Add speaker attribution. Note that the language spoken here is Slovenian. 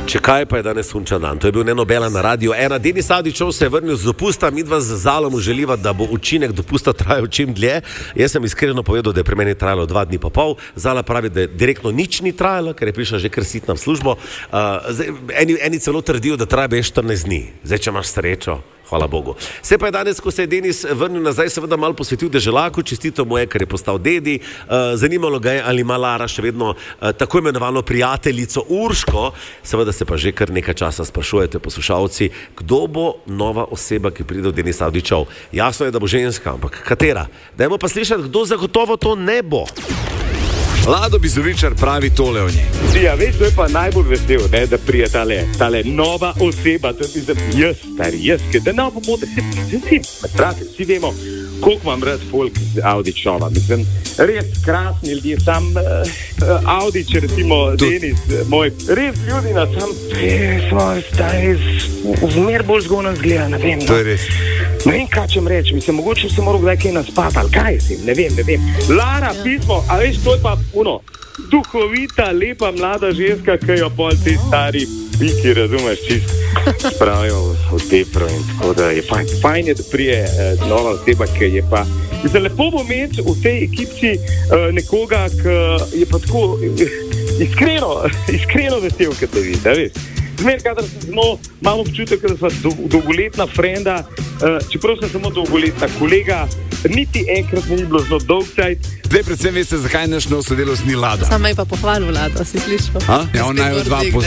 Speaker 1: Če kaj, pa je danes sunčan dan. To je bil Nenobela na Radio 1. Denis Avdićov se je vrnil z dopusta, midva z Zalom želiva, da bo učinek dopusta trajal čim dlje. Jaz sem iskreno povedal, da je pri meni trajalo 2 dni pa pol. Zala pravi, da je direktno nič ni trajalo, ker je prišla že kar sitna v službo. Eni celo trdijo, da traja 14 dni. Zdaj, če imaš srečo, hvala Bogu. Se pa je danes, ko se je Denis vrnil nazaj, seveda malo posvetil Deželaku, čestito mu je, ker je postal dedi. Zanimalo ga je, ali ima Lara še vedno tako imenovano prijateljico Urško. Seveda se pa že kar nekaj časa sprašujete, poslušalci, kdo bo nova oseba, ki pride v Denis Avdićov. Jasno je, da bo ženska, ampak katera? Dajmo pa slišati, kdo zagotovo to ne bo.
Speaker 2: Lado Bizovičar pravi tole o njej.
Speaker 3: Ja, veš, to je pa najbolj vesel, ne, da prije tale nova oseba, to je jaz, ker da ne bo pomote, vsi vemo, koliko vam rad folk z Avdićova, mislim, res krasni ljudje, sam Avdić, recimo, Denis, moj, res ljudi na sam, svoj staj, zmer bolj zgodno zgleda, ne vem,
Speaker 2: to je res.
Speaker 3: Ne vem, kaj čem reči, mislim, mogoče se moral kdaj kaj naspati, ali kaj si, ne vem. Lara, pismo, a veš, to je pa duhovita, lepa mlada ženska, ki jo pol ti stari biki, razumeš, čist spravijo v tepro in tako da je fajn je, da prije nova oseba, ki je pa, mislim, lepo bo imeti v tej ekipci nekoga, ki je pa tako iskreno vesel, kad te vidi, da veš. Zmer, kadar sem imam občutek, da sva dolgoletna frenda, čeprav sem samo dolgoletna kolega, niti enkrat mi ni bilo zelo dolg cajt.
Speaker 2: Zdaj predvsem veste, zakaj naš nov sodelavec ni Lada.
Speaker 4: Sama je pa pohvalil Lado, si slišal?
Speaker 2: Ja, on naj od 2 pozna.